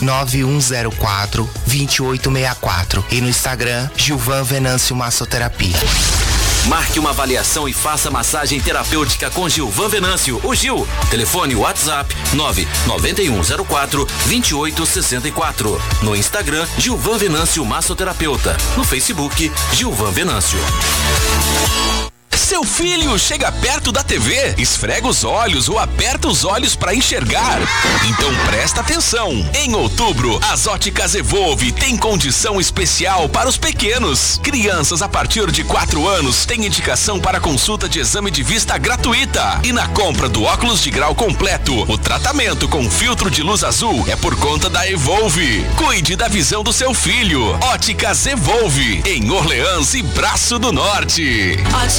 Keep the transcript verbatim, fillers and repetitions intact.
nove um zero quatro, dois oito seis quatro e no Instagram, Gilvan Venâncio Massoterapia. Marque uma avaliação e faça massagem terapêutica com Gilvan Venâncio, o Gil. Telefone WhatsApp nove nove um zero quatro, dois oito seis quatro. No Instagram, Gilvan Venâncio Massoterapeuta. No Facebook, Gilvan Venâncio. Seu filho chega perto da T V, esfrega os olhos ou aperta os olhos para enxergar. Então presta atenção. Em outubro, as Óticas Evolve tem condição especial para os pequenos. Crianças a partir de quatro anos têm indicação para consulta de exame de vista gratuita. E na compra do óculos de grau completo, o tratamento com filtro de luz azul é por conta da Evolve. Cuide da visão do seu filho. Óticas Evolve, em Orleans e Braço do Norte. Óticas